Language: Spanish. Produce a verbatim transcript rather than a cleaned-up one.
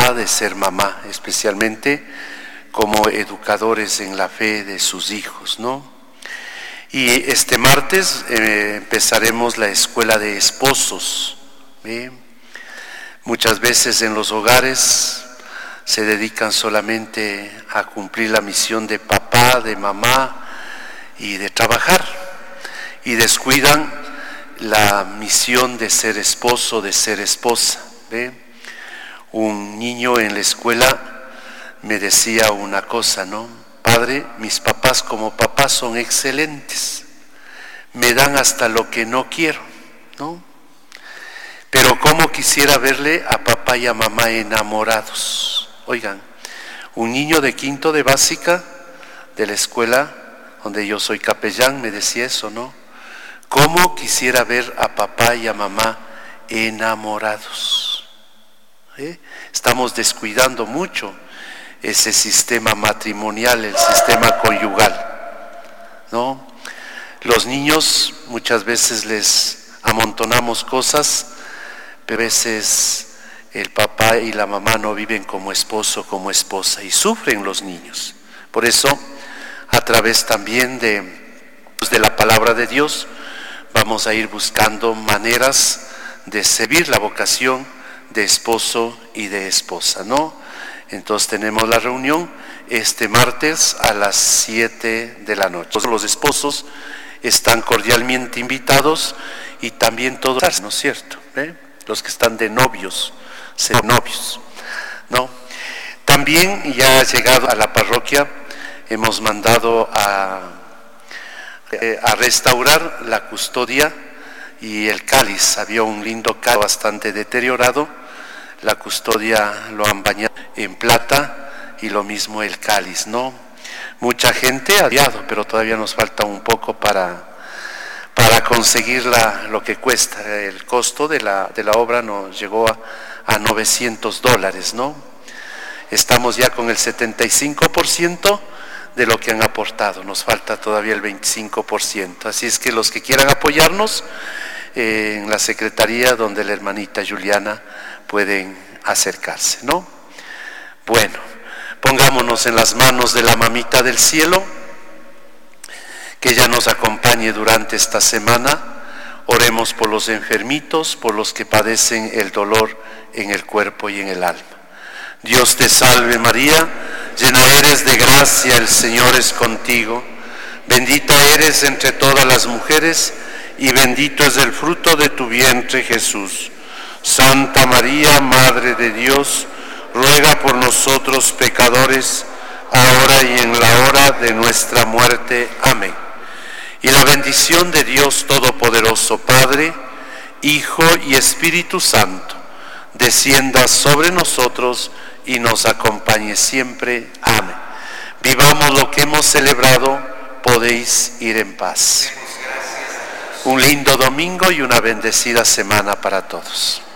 papá, de ser mamá, especialmente como educadores en la fe de sus hijos, ¿no? Y este martes eh, empezaremos la escuela de esposos. ¿Sí? Muchas veces en los hogares se dedican solamente a cumplir la misión de papá, de mamá y de trabajar, y descuidan la misión de ser esposo, de ser esposa. ¿Sí? Un niño en la escuela me decía una cosa, ¿no? Padre, mis papás como papás son excelentes, me dan hasta lo que no quiero, ¿no? Pero cómo quisiera verle a papá y a mamá enamorados. Oigan, un niño de quinto de básica de la escuela donde yo soy capellán me decía eso, ¿no? Cómo quisiera ver a papá y a mamá enamorados. ¿Eh? Estamos descuidando mucho ese sistema matrimonial, el sistema conyugal, ¿no? Los niños muchas veces les amontonamos cosas, pero a veces el papá y la mamá no viven como esposo, como esposa, y sufren los niños. Por eso, a través también de, de la palabra de Dios, vamos a ir buscando maneras de servir la vocación de esposo y de esposa, ¿no? Entonces tenemos la reunión este martes a las siete de la noche. Los esposos están cordialmente invitados y también todos, ¿no es cierto? ¿Eh? Los que están de novios, ser novios, ¿no? También ya ha llegado a la parroquia, hemos mandado a, eh, a restaurar la custodia y el cáliz. Había un lindo cáliz bastante deteriorado, la custodia lo han bañado en plata y lo mismo el cáliz, ¿no? Mucha gente ha enviado, pero todavía nos falta un poco para, para conseguir la, lo que cuesta. El costo de la, de la obra nos llegó a, a novecientos dólares, ¿no? Estamos ya con el setenta y cinco por ciento de lo que han aportado, nos falta todavía el veinticinco por ciento. Así es que los que quieran apoyarnos eh, en la secretaría donde la hermanita Juliana pueden acercarse, ¿no? Bueno, pongámonos en las manos de la mamita del cielo, que ella nos acompañe durante esta semana. Oremos por los enfermitos, por los que padecen el dolor en el cuerpo y en el alma. Dios te salve María, llena eres de gracia, el Señor es contigo. Bendita eres entre todas las mujeres y bendito es el fruto de tu vientre Jesús. Santa María, Madre de Dios, ruega por nosotros pecadores, ahora y en la hora de nuestra muerte. Amén. Y la bendición de Dios Todopoderoso, Padre, Hijo y Espíritu Santo, descienda sobre nosotros y nos acompañe siempre. Amén. Vivamos lo que hemos celebrado, podéis ir en paz. Un lindo domingo y una bendecida semana para todos.